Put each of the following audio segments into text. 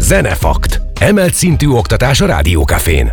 Zenefakt. Emelt szintű oktatás a Rádiókafén.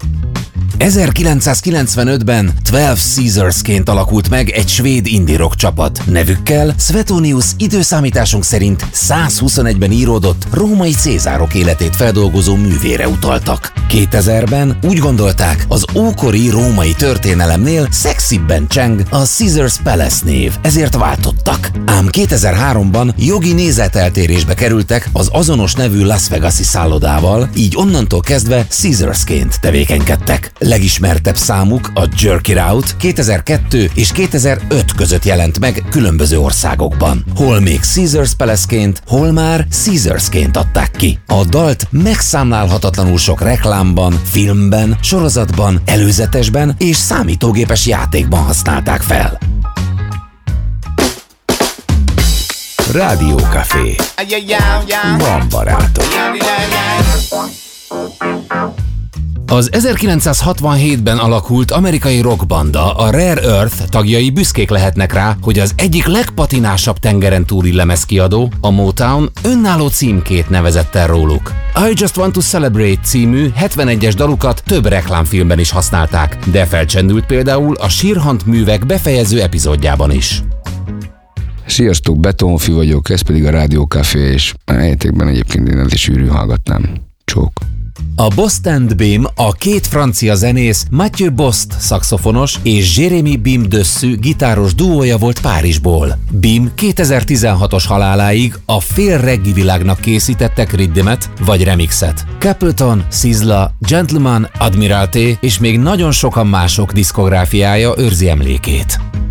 1995-ben 12 Caesarsként alakult meg egy svéd indie rock csapat. Nevükkel Suetonius időszámításunk szerint 121-ben íródott római cézárok életét feldolgozó művére utaltak. 2000-ben úgy gondolták, az ókori római történelemnél szexibben cseng a Caesars Palace név, ezért váltottak. Ám 2003-ban jogi nézeteltérésbe kerültek az azonos nevű Las Vegas-i szállodával, így onnantól kezdve Caesarsként tevékenykedtek. Legismertebb számuk, a Jerk It Out 2002 és 2005 között jelent meg különböző országokban. Hol még Caesars Palace-ként, hol már Caesarsként adták ki. A dalt megszámlálhatatlanul sok reklámban, filmben, sorozatban, előzetesben és számítógépes játékban használták fel. Rádiókafé. Van barátok. Az 1967-ben alakult amerikai rockbanda, a Rare Earth tagjai büszkék lehetnek rá, hogy az egyik legpatinásabb tengeren túli lemezkiadó, a Motown önálló címkét nevezett el róluk. I Just Want to Celebrate című 71-es dalukat több reklámfilmben is használták, de felcsendült például a Sírhant művek befejező epizódjában is. Sziasztok, Betonfi vagyok, ez pedig a Rádiókafé, és helyetekben egyébként én is sűrű hallgatnám. Csók. A Bost and Bim a két francia zenész Mathieu Bost szaxofonos és Jérémy Bim Dösszű gitáros duója volt Párizsból. Bim 2016-os haláláig a fél reggae világnak készítettek riddimet vagy remixet. Capleton, Sizzla, Gentleman, Admiralty és még nagyon sokan mások diszkográfiája őrzi emlékét.